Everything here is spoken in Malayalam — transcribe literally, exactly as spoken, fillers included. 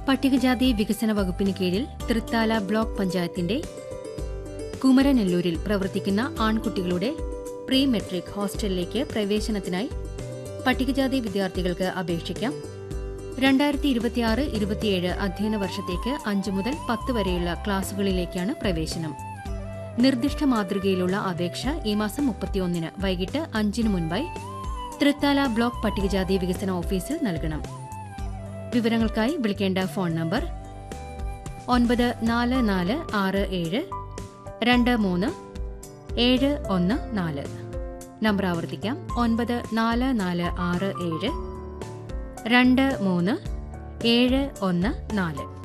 പട്ടികജാതി വികസന വകുപ്പിന് കീഴിൽ തൃത്താല ബ്ലോക്ക് പഞ്ചായത്തിന്റെ കുമരനെല്ലൂരിൽ പ്രവർത്തിക്കുന്ന ആൺകുട്ടികളുടെ പ്രീ മെട്രിക് ഹോസ്റ്റലിലേക്ക് പ്രവേശനത്തിനായി പട്ടികജാതി വിദ്യാർത്ഥികൾക്ക് അപേക്ഷിക്കാം. രണ്ടായിരത്തി ഇരുപത്തിയാറ് ഇരുപത്തിയേഴ് അധ്യയന വർഷത്തേക്ക് അഞ്ച് മുതൽ പത്ത് വരെയുള്ള ക്ലാസുകളിലേക്കാണ് പ്രവേശനം. നിർദ്ദിഷ്ട മാതൃകയിലുള്ള അപേക്ഷ ഈ മാസം മുപ്പത്തിയൊന്നിന് വൈകിട്ട് അഞ്ചിന് മുൻപായി തൃത്താല ബ്ലോക്ക് പട്ടികജാതി വികസന ഓഫീസിൽ നൽകണം. വിവരങ്ങൾക്കായി വിളിക്കേണ്ട ഫോൺ നമ്പർ ഒൻപത് നാല് നാല് ആറ് ഏഴ് രണ്ട് മൂന്ന് ഏഴ് ഒന്ന് നാല്. നമ്പർ ആവർത്തിക്കാം: ഒൻപത് നാല് നാല് ആറ് ഏഴ് രണ്ട് മൂന്ന് ഏഴ് ഒന്ന് നാല്.